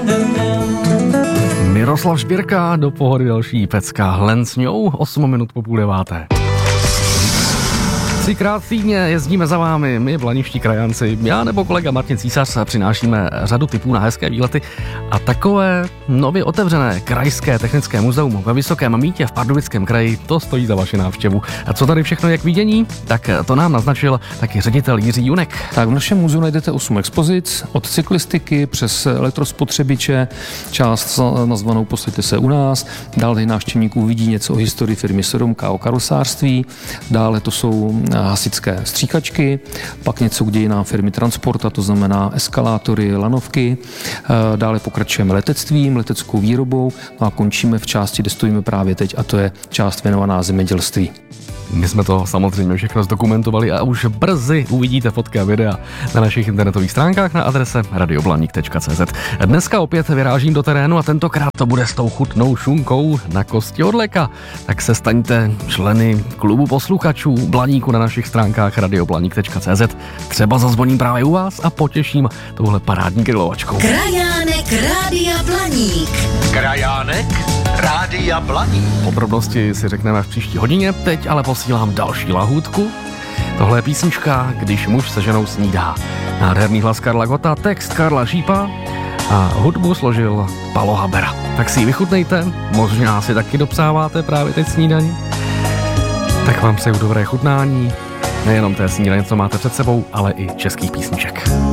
Miroslav Špirka, do pohody další pecka Len s ňou, 8 minut po 8:30. 3krát týdně jezdíme za vámi, my blaniští krajanci, já nebo kolega Martin Císař přinášíme řadu tipů na hezké výlety a takové nově otevřené krajské technické muzeum ve Vysokém Mýtě v Pardubickém kraji, to stojí za vaši návštěvu. A co tady všechno je k vidění? Tak to nám naznačil taky ředitel Jiří Junek. Tak v našem muzeu najdete 8 expozic, od cyklistiky přes elektrospotřebiče, část nazvanou Posaďte se u nás, dále návštěvník uvidí něco o historii firmy Sodomka, o karosářství, dále to jsou hasičské stříkačky, pak něco k dějinám firmy Transporta, to znamená eskalátory, lanovky, dále pokračujeme letectvím, leteckou výrobou, no a končíme v části, kde stojíme právě teď, a to je část věnovaná zemědělství. My jsme to samozřejmě všechno zdokumentovali a už brzy uvidíte fotky a videa na našich internetových stránkách na adrese radioblaník.cz. Dneska opět vyrážím do terénu a tentokrát to bude s tou chutnou šunkou na kosti od leka. Tak se staňte členy klubu posluchačů Blaníku na našich stránkách radioblaník.cz. Třeba zazvoním právě u vás a potěším touhle parádní grilovačkou. Krajánek Rádia Blaník. Krajánek Rádia Blaník. Podrobnosti si řekneme v příští hodině, teď ale posílám další lahůdku. Tohle je písnička Když muž se ženou snídá. Nádherný hlas Karla Gotta, text Karla Šípa a hudbu složil Palo Habera. Tak si ji vychutnejte, možná si taky dopsáváte právě teď snídaní. Tak vám přeju dobré chutnání, nejenom té snídaně, co máte před sebou, ale i českých písniček.